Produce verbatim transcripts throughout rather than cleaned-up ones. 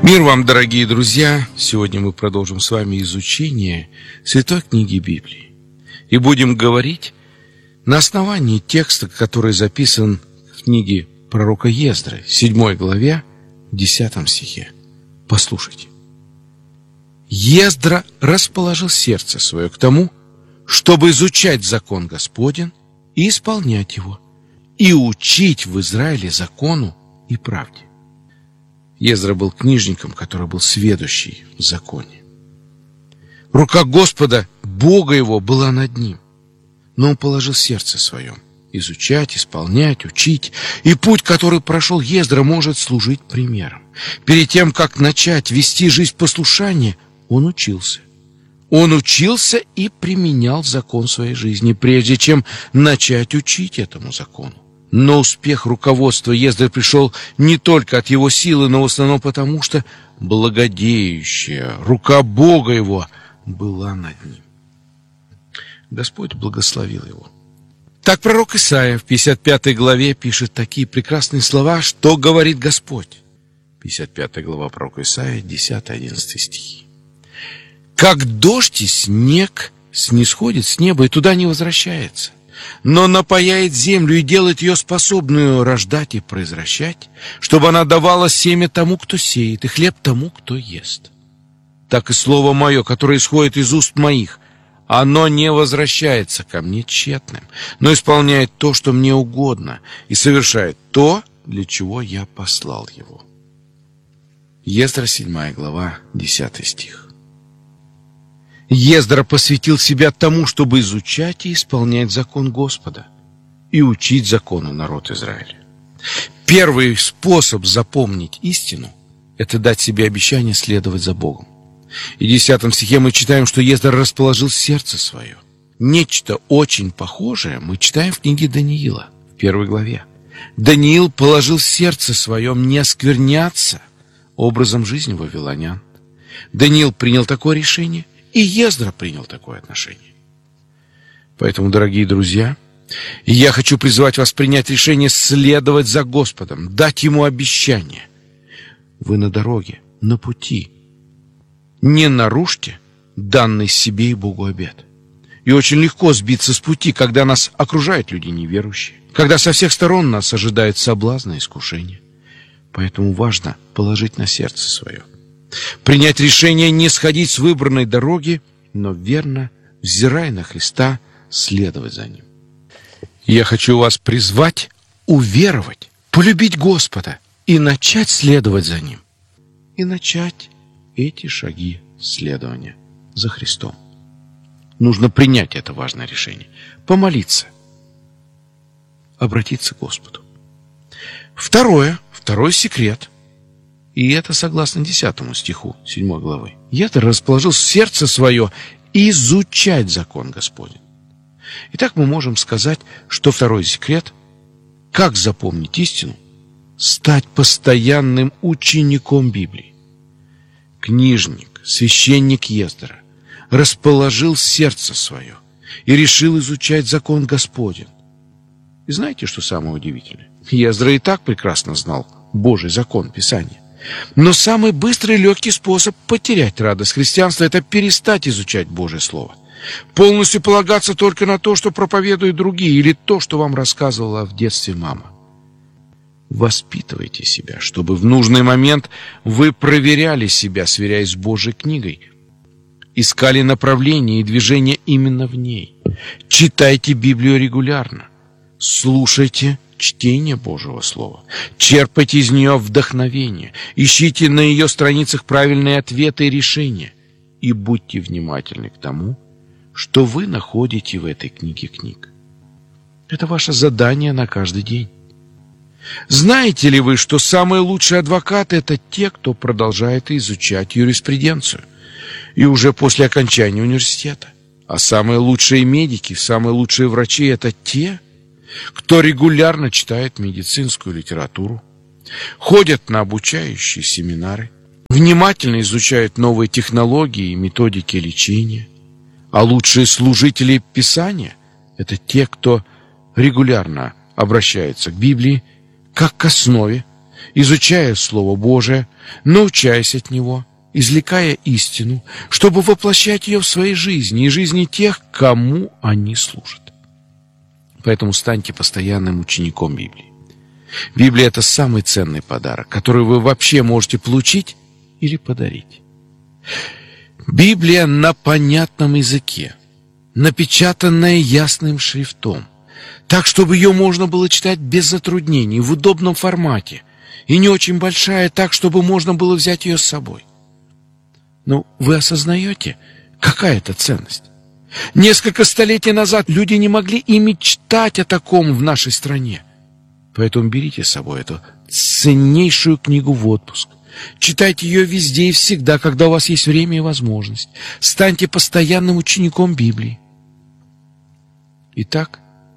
Мир вам, дорогие друзья! Сегодня мы продолжим с вами изучение Святой книги Библии. И будем говорить на основании текста, который записан в книге пророка Ездры, седьмой главе, десятом стихе. Послушайте. Ездра расположил сердце свое к тому, чтобы изучать закон Господень и исполнять его, и учить в Израиле закону и правде. Ездра был книжником, который был сведущий в законе. Рука Господа, Бога его, была над ним, но он положил сердце свое изучать, исполнять, учить, и путь, который прошел Ездра, может служить примером. Перед тем, как начать вести жизнь послушания, он учился. Он учился и применял закон своей жизни, прежде чем начать учить этому закону. Но успех руководства Ездры пришел не только от его силы, но в основном потому, что благодеющая рука Бога его была над ним. Господь благословил его. Так пророк Исаия в пятьдесят пятой главе пишет такие прекрасные слова, что говорит Господь. пятьдесят пятая глава пророка Исаия, десятый-одиннадцатый стихи. «Как дождь и снег снисходит с неба и туда не возвращается, но напояет землю и делает ее способную рождать и произвращать, чтобы она давала семя тому, кто сеет, и хлеб тому, кто ест. Так и слово мое, которое исходит из уст моих, оно не возвращается ко мне тщетным, но исполняет то, что мне угодно, и совершает то, для чего я послал его». Ездра, седьмая глава, десятый стих. Ездра посвятил себя тому, чтобы изучать и исполнять закон Господа и учить закону народ Израиля. Первый способ запомнить истину – это дать себе обещание следовать за Богом. И в десятом стихе мы читаем, что Ездра расположил сердце свое. Нечто очень похожее мы читаем в книге Даниила, в первой главе. Даниил положил сердце своем не оскверняться образом жизни вавилонян. Даниил принял такое решение, и Ездра принял такое отношение. Поэтому, дорогие друзья, я хочу призвать вас принять решение следовать за Господом, дать Ему обещание. Вы на дороге, на пути. Не нарушьте данный себе и Богу обет. И очень легко сбиться с пути, когда нас окружают люди неверующие, когда со всех сторон нас ожидает соблазн и искушение. Поэтому важно положить на сердце свое. Принять решение не сходить с выбранной дороги, но верно, взирая на Христа, следовать за Ним. Я хочу вас призвать уверовать, полюбить Господа и начать следовать за Ним. И начать эти шаги следования за Христом. Нужно принять это важное решение, помолиться, обратиться к Господу. Второе, второй секрет. И это согласно десятому стиху седьмой главы. Ездра расположил сердце свое изучать закон Господень. Итак, мы можем сказать, что второй секрет, как запомнить истину, стать постоянным учеником Библии. Книжник, священник Ездра расположил сердце свое и решил изучать закон Господень. И знаете, что самое удивительное? Ездра и так прекрасно знал Божий закон, Писание. Но самый быстрый и легкий способ потерять радость христианства – это перестать изучать Божье Слово. Полностью полагаться только на то, что проповедуют другие, или то, что вам рассказывала в детстве мама. Воспитывайте себя, чтобы в нужный момент вы проверяли себя, сверяясь с Божьей книгой. Искали направление и движение именно в ней. Читайте Библию регулярно. Слушайте чтение Божьего Слова. Черпайте из нее вдохновение. Ищите на ее страницах правильные ответы и решения. И будьте внимательны к тому, что вы находите в этой книге книг. Это ваше задание на каждый день. Знаете ли вы, что самые лучшие адвокаты – это те, кто продолжает изучать юриспруденцию и уже после окончания университета? А самые лучшие медики, самые лучшие врачи – это те, кто регулярно читает медицинскую литературу, ходят на обучающие семинары, внимательно изучают новые технологии и методики лечения. А лучшие служители Писания – это те, кто регулярно обращается к Библии как к основе, изучая Слово Божие, научаясь от Него, извлекая истину, чтобы воплощать ее в своей жизни и жизни тех, кому они служат. Поэтому станьте постоянным учеником Библии. Библия – это самый ценный подарок, который вы вообще можете получить или подарить. Библия на понятном языке, напечатанная ясным шрифтом, так, чтобы ее можно было читать без затруднений, в удобном формате, и не очень большая, так, чтобы можно было взять ее с собой. Ну, вы осознаете, какая это ценность? Несколько столетий назад люди не могли и мечтать о таком в нашей стране. Поэтому берите с собой эту ценнейшую книгу в отпуск. Читайте ее везде и всегда, когда у вас есть время и возможность. Станьте постоянным учеником Библии. Итак,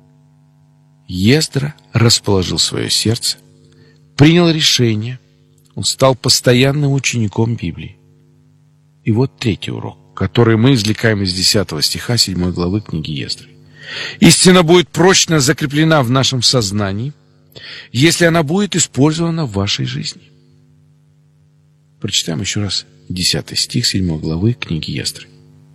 Ездра расположил свое сердце, принял решение, он стал постоянным учеником Библии. И вот третий урок, который мы извлекаем из десятого стиха седьмой главы книги Ездры. Истина будет прочно закреплена в нашем сознании, если она будет использована в вашей жизни. Прочитаем еще раз десятый стих седьмой главы книги Ездры.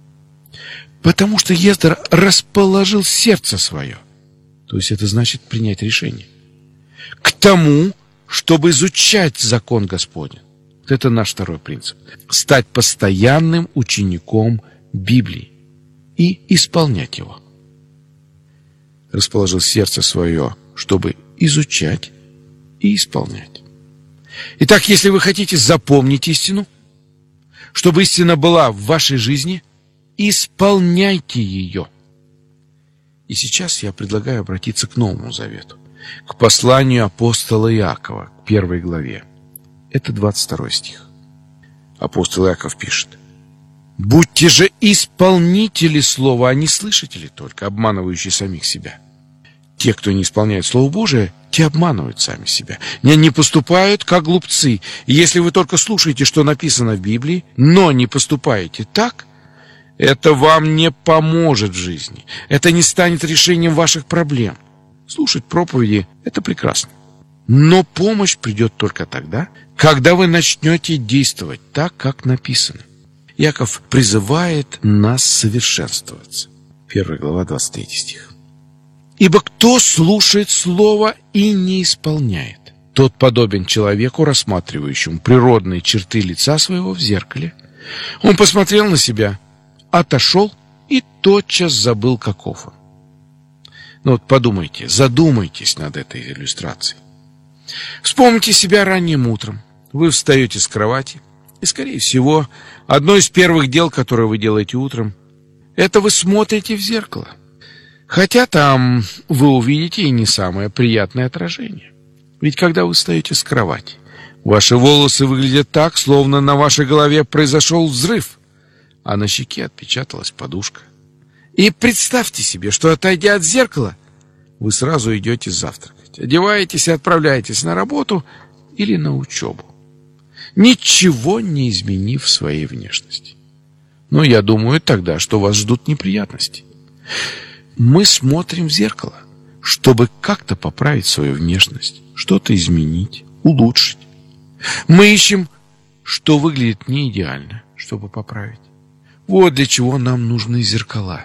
Потому что Ездра расположил сердце свое, то есть это значит принять решение, к тому, чтобы изучать закон Господень. Вот это наш второй принцип. Стать постоянным учеником Библии и исполнять его. Расположил сердце свое, чтобы изучать и исполнять. Итак, если вы хотите запомнить истину, чтобы истина была в вашей жизни, исполняйте ее. И сейчас я предлагаю обратиться к Новому Завету, к посланию апостола Иакова, к первой главе. Это двадцать второй стих. Апостол Иаков пишет: «Будьте же исполнители слова, а не слышатели только, обманывающие самих себя». Те, кто не исполняет Слово Божие, те обманывают сами себя. Не, не поступают, как глупцы. И если вы только слушаете, что написано в Библии, но не поступаете так, это вам не поможет в жизни. Это не станет решением ваших проблем. Слушать проповеди – это прекрасно. Но помощь придет только тогда, когда вы начнете действовать так, как написано. Иаков призывает нас совершенствоваться. Первая глава, двадцать третий стих. «Ибо кто слушает слово и не исполняет, тот подобен человеку, рассматривающему природные черты лица своего в зеркале. Он посмотрел на себя, отошел и тотчас забыл, каков он». Ну вот подумайте, задумайтесь над этой иллюстрацией. Вспомните себя ранним утром. Вы встаете с кровати, и, скорее всего, одно из первых дел, которое вы делаете утром, это вы смотрите в зеркало. Хотя там вы увидите и не самое приятное отражение. Ведь когда вы встаете с кровати, ваши волосы выглядят так, словно на вашей голове произошел взрыв, а на щеке отпечаталась подушка. И представьте себе, что, отойдя от зеркала, вы сразу идете завтракать, одеваетесь и отправляетесь на работу или на учебу, ничего не изменив в своей внешности. Но я думаю тогда, что вас ждут неприятности. Мы смотрим в зеркало, чтобы как-то поправить свою внешность, что-то изменить, улучшить. Мы ищем, что выглядит не идеально, чтобы поправить. Вот для чего нам нужны зеркала.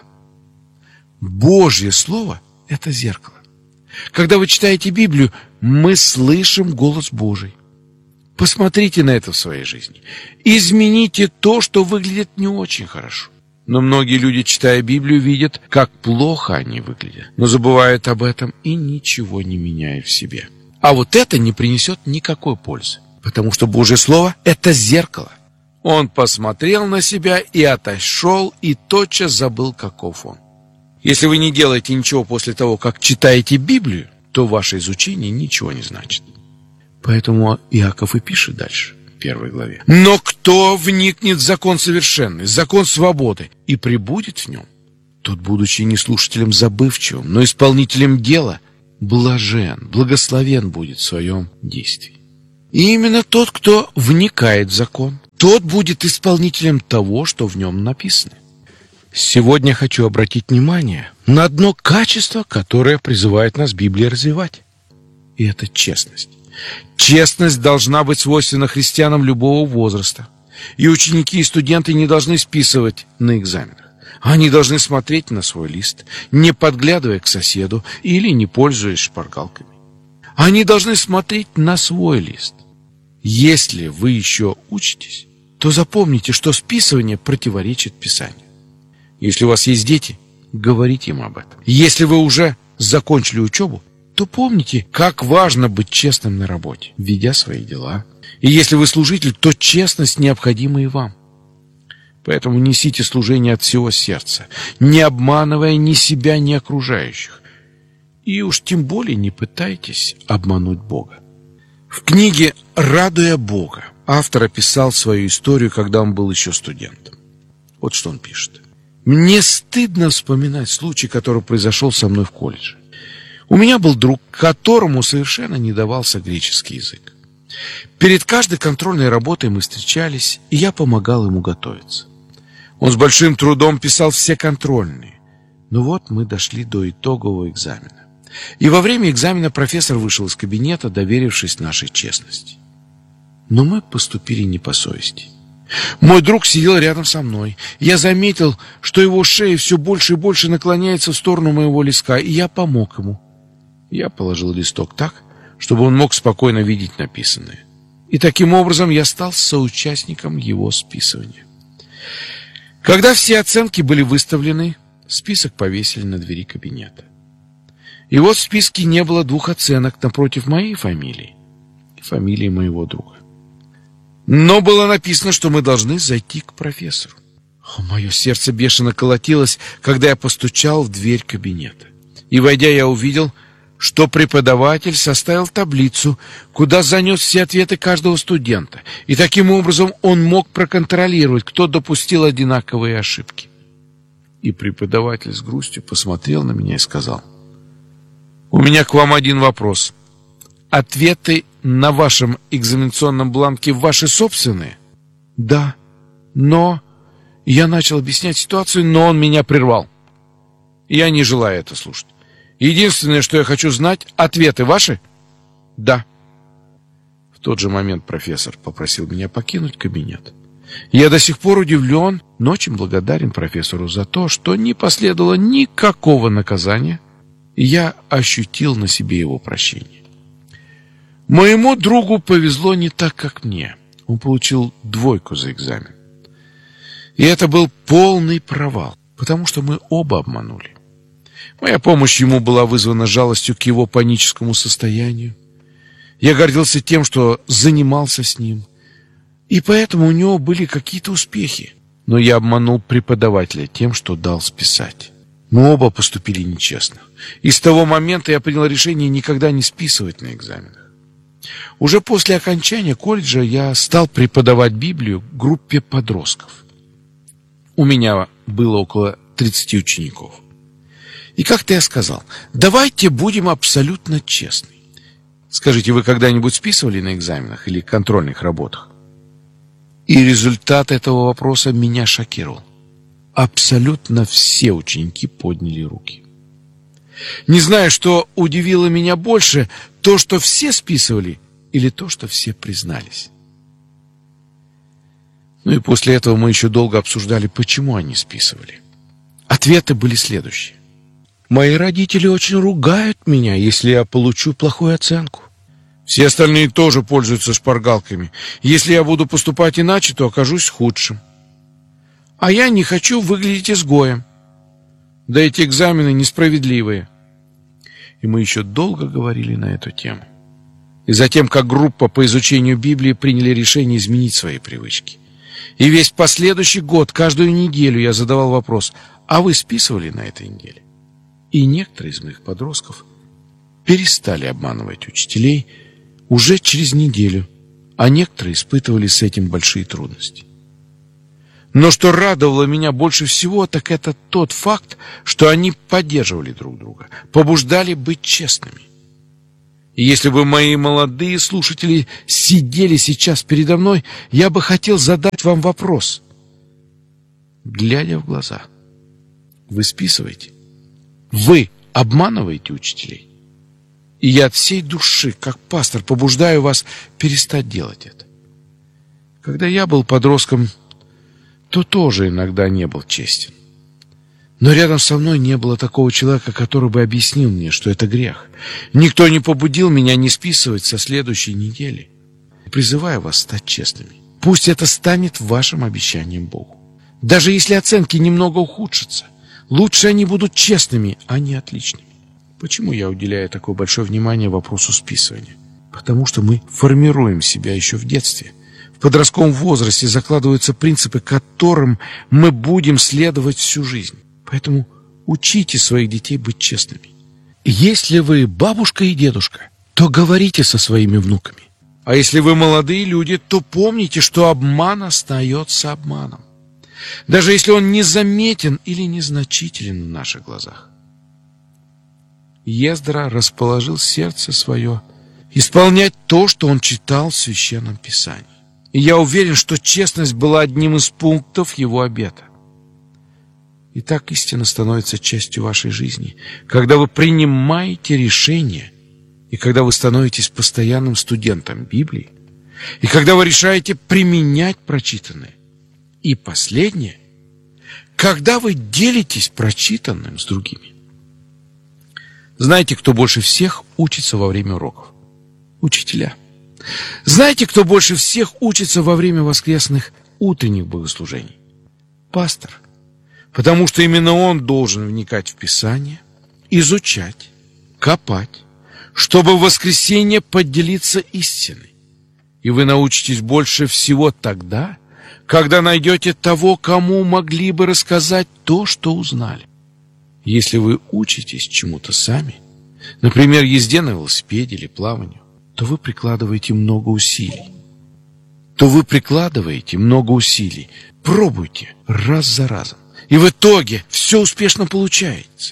Божье Слово – это зеркало. Когда вы читаете Библию, мы слышим голос Божий. Посмотрите на это в своей жизни. Измените то, что выглядит не очень хорошо. Но многие люди, читая Библию, видят, как плохо они выглядят, но забывают об этом и ничего не меняют в себе. А вот это не принесет никакой пользы, потому что Божье Слово – это зеркало. Он посмотрел на себя и отошел, и тотчас забыл, каков он. Если вы не делаете ничего после того, как читаете Библию, то ваше изучение ничего не значит. Поэтому Иаков и пишет дальше. Первой главе. «Но кто вникнет в закон совершенный, закон свободы, и пребудет в нем, тот, будучи не слушателем забывчивым, но исполнителем дела, блажен, благословен будет в своем действии». И именно тот, кто вникает в закон, тот будет исполнителем того, что в нем написано. Сегодня хочу обратить внимание на одно качество, которое призывает нас Библия развивать. И это честность. Честность должна быть свойственна христианам любого возраста. И ученики, и студенты не должны списывать на экзаменах. Они должны смотреть на свой лист, не подглядывая к соседу или не пользуясь шпаргалками. Они должны смотреть на свой лист. Если вы еще учитесь, то запомните, что списывание противоречит Писанию. Если у вас есть дети, говорите им об этом. Если вы уже закончили учебу, то помните, как важно быть честным на работе, ведя свои дела. И если вы служитель, то честность необходима и вам. Поэтому несите служение от всего сердца, не обманывая ни себя, ни окружающих. И уж тем более не пытайтесь обмануть Бога. В книге «Радуя Бога» автор описал свою историю, когда он был еще студентом. Вот что он пишет. «Мне стыдно вспоминать случай, который произошел со мной в колледже. У меня был друг, которому совершенно не давался греческий язык. Перед каждой контрольной работой мы встречались, и я помогал ему готовиться. Он с большим трудом писал все контрольные. Но вот мы дошли до итогового экзамена. И во время экзамена профессор вышел из кабинета, доверившись нашей честности. Но мы поступили не по совести. Мой друг сидел рядом со мной. Я заметил, что его шея все больше и больше наклоняется в сторону моего листка, и я помог ему. Я положил листок так, чтобы он мог спокойно видеть написанное. И таким образом я стал соучастником его списывания. Когда все оценки были выставлены, список повесили на двери кабинета. И вот в списке не было двух оценок напротив моей фамилии и фамилии моего друга. Но было написано, что мы должны зайти к профессору. О, мое сердце бешено колотилось, когда я постучал в дверь кабинета. И, войдя, я увидел, что преподаватель составил таблицу, куда занес все ответы каждого студента. И таким образом он мог проконтролировать, кто допустил одинаковые ошибки. И преподаватель с грустью посмотрел на меня и сказал: «У меня к вам один вопрос. Ответы на вашем экзаменационном бланке ваши собственные?» «Да, но...» Я начал объяснять ситуацию, но он меня прервал. «Я не желаю это слушать. Единственное, что я хочу знать, ответы ваши?» «Да». В тот же момент профессор попросил меня покинуть кабинет. Я до сих пор удивлен, но очень благодарен профессору за то, что не последовало никакого наказания, и я ощутил на себе его прощение. Моему другу повезло не так, как мне. Он получил двойку за экзамен. И это был полный провал, потому что мы оба обманули. Моя помощь ему была вызвана жалостью к его паническому состоянию. Я гордился тем, что занимался с ним, и поэтому у него были какие-то успехи. Но я обманул преподавателя тем, что дал списать. Мы оба поступили нечестно. И с того момента я принял решение никогда не списывать на экзаменах. Уже после окончания колледжа я стал преподавать Библию группе подростков. У меня было около тридцати учеников. И как-то я сказал: давайте будем абсолютно честны. Скажите, вы когда-нибудь списывали на экзаменах или контрольных работах? И результат этого вопроса меня шокировал. Абсолютно все ученики подняли руки. Не знаю, что удивило меня больше, то, что все списывали, или то, что все признались. Ну и после этого мы еще долго обсуждали, почему они списывали. Ответы были следующие. Мои родители очень ругают меня, если я получу плохую оценку. Все остальные тоже пользуются шпаргалками. Если я буду поступать иначе, то окажусь худшим. А я не хочу выглядеть изгоем. Да эти экзамены несправедливые. И мы еще долго говорили на эту тему. И затем, как группа по изучению Библии, приняли решение изменить свои привычки. И весь последующий год, каждую неделю я задавал вопрос: а вы списывали на этой неделе? И некоторые из моих подростков перестали обманывать учителей уже через неделю, а некоторые испытывали с этим большие трудности. Но что радовало меня больше всего, так это тот факт, что они поддерживали друг друга, побуждали быть честными. И если бы мои молодые слушатели сидели сейчас передо мной, я бы хотел задать вам вопрос. Глядя в глаза, вы списываете? Вы обманываете учителей? И я от всей души, как пастор, побуждаю вас перестать делать это. Когда я был подростком, то тоже иногда не был честен. Но рядом со мной не было такого человека, который бы объяснил мне, что это грех. Никто не побудил меня не списывать со следующей недели. Призываю вас стать честными. Пусть это станет вашим обещанием Богу. Даже если оценки немного ухудшатся, лучше они будут честными, а не отличными. Почему я уделяю такое большое внимание вопросу списывания? Потому что мы формируем себя еще в детстве. В подростковом возрасте закладываются принципы, которым мы будем следовать всю жизнь. Поэтому учите своих детей быть честными. Если вы бабушка и дедушка, то говорите со своими внуками. А если вы молодые люди, то помните, что обман остается обманом. Даже если он незаметен или незначителен в наших глазах. Ездра расположил сердце свое исполнять то, что он читал в Священном Писании. И я уверен, что честность была одним из пунктов его обета. И так истина становится частью вашей жизни, когда вы принимаете решения, и когда вы становитесь постоянным студентом Библии, и когда вы решаете применять прочитанное. И последнее, когда вы делитесь прочитанным с другими. Знаете, кто больше всех учится во время уроков? Учителя. Знаете, кто больше всех учится во время воскресных утренних богослужений? Пастор. Потому что именно он должен вникать в Писание, изучать, копать, чтобы в воскресенье поделиться истиной. И вы научитесь больше всего тогда, когда найдете того, кому могли бы рассказать то, что узнали. Если вы учитесь чему-то сами, например, езде на велосипеде или плаванию, то вы прикладываете много усилий. То вы прикладываете много усилий. Пробуйте раз за разом. И в итоге все успешно получается.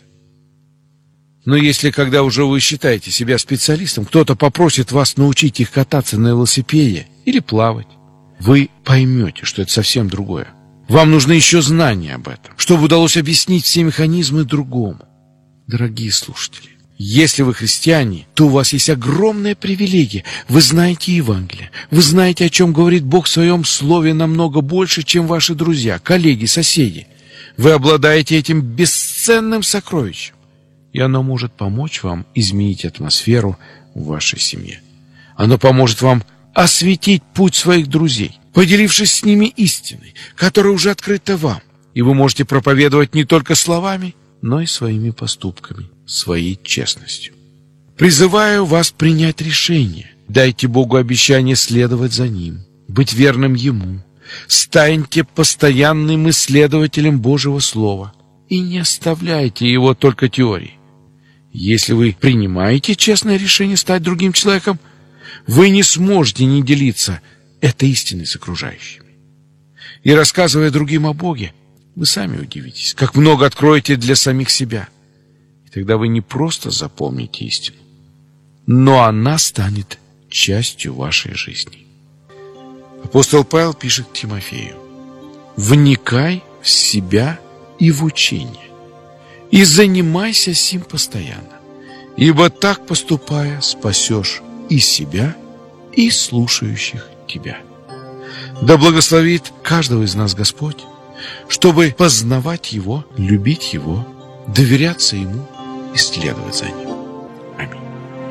Но если, когда уже вы считаете себя специалистом, кто-то попросит вас научить их кататься на велосипеде или плавать, вы поймете, что это совсем другое. Вам нужны еще знания об этом, чтобы удалось объяснить все механизмы другому. Дорогие слушатели, если вы христиане, то у вас есть огромная привилегия. Вы знаете Евангелие. Вы знаете, о чем говорит Бог в Своем Слове намного больше, чем ваши друзья, коллеги, соседи. Вы обладаете этим бесценным сокровищем, и оно может помочь вам изменить атмосферу в вашей семье. Оно поможет вам осветить путь своих друзей, поделившись с ними истиной, которая уже открыта вам, и вы можете проповедовать не только словами, но и своими поступками, своей честностью. Призываю вас принять решение. Дайте Богу обещание следовать за Ним, быть верным Ему. Станьте постоянным исследователем Божьего Слова и не оставляйте его только теорией. Если вы принимаете честное решение стать другим человеком, вы не сможете не делиться этой истиной с окружающими. И рассказывая другим о Боге, вы сами удивитесь, как много откроете для самих себя. И тогда вы не просто запомните истину, но она станет частью вашей жизни. Апостол Павел пишет к Тимофею: «Вникай в себя и в учение, и занимайся сим постоянно, ибо так поступая спасешь и себя, и слушающих тебя». Да благословит каждого из нас Господь, чтобы познавать Его, любить Его, доверяться Ему и следовать за Ним.